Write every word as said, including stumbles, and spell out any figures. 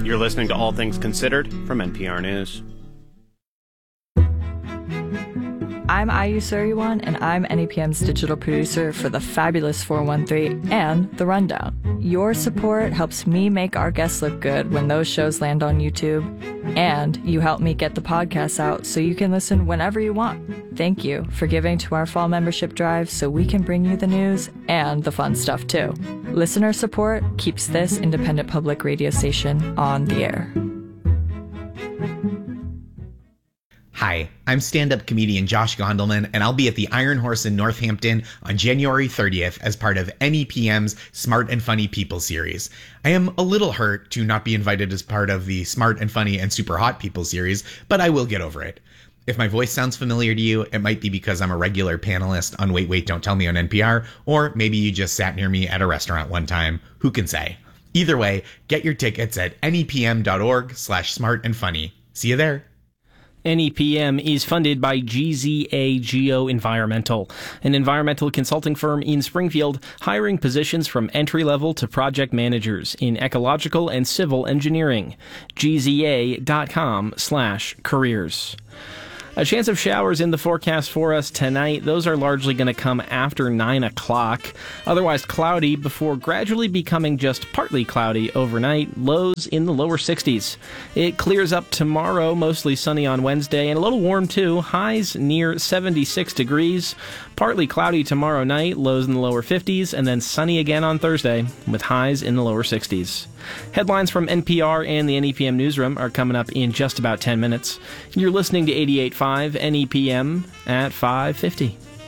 You're listening to All Things Considered from N P R News. I'm Ayu Suryawan, and I'm N E P M's digital producer for the fabulous four one three and The Rundown. Your support helps me make our guests look good when those shows land on YouTube, and you help me get the podcasts out so you can listen whenever you want. Thank you for giving to our fall membership drive so we can bring you the news and the fun stuff too. Listener support keeps this independent public radio station on the air. Hi, I'm stand-up comedian Josh Gondelman, and I'll be at the Iron Horse in Northampton on January thirtieth as part of N E P M's Smart and Funny People series. I am a little hurt to not be invited as part of the Smart and Funny and Super Hot People series, but I will get over it. If my voice sounds familiar to you, it might be because I'm a regular panelist on Wait, Wait, Don't Tell Me on N P R, or maybe you just sat near me at a restaurant one time. Who can say? Either way, get your tickets at nepm.org slash smart and funny. See you there. N E P M is funded by G Z A Geo Environmental, an environmental consulting firm in Springfield, hiring positions from entry-level to project managers in ecological and civil engineering. gza.com slash careers. A chance of showers in the forecast for us tonight. Those are largely going to come after nine o'clock. Otherwise cloudy before gradually becoming just partly cloudy overnight. Lows in the lower sixties. It clears up tomorrow, mostly sunny on Wednesday, and a little warm too. Highs near seventy-six degrees. Partly cloudy tomorrow night, lows in the lower fifties, and then sunny again on Thursday with highs in the lower sixties. Headlines from N P R and the N E P M newsroom are coming up in just about ten minutes. You're listening to eighty-eight point five N E P M at five fifty.